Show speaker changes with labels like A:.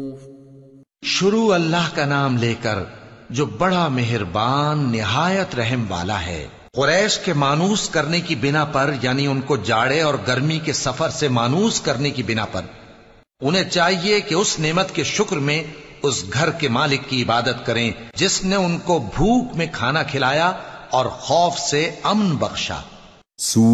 A: शुरू अल्लाह का नाम लेकर जो बड़ा मेहरबान निहायत रहम वाला है। कुरैश के मानूस करने की बिना पर, यानी उनको जाड़े और गर्मी के सफर से मानूस करने की बिना पर, उन्हें चाहिए कि उस नेमत के शुक्र में उस घर के मालिक की इबादत करें जिसने उनको भूख में खाना खिलाया और खौफ से अमन बख्शा।